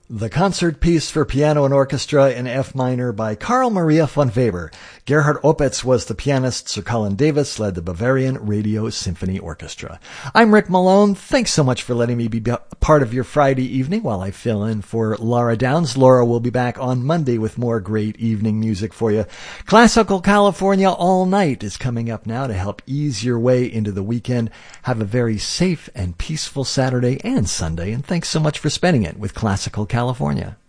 The concert piece for piano and orchestra in F minor by Carl Maria von Weber. Gerhard Opitz was the pianist. Sir Colin Davis led the Bavarian Radio Symphony Orchestra. I'm Rick Malone. Thanks so much for letting me be part of your Friday evening while I fill in for Laura Downs. Laura will be back on Monday with more great evening music for you. Classical California All Night is coming up now to help ease your way into the weekend. Have a very safe and peaceful Saturday and Sunday, and thanks so much for spending it with Classical California.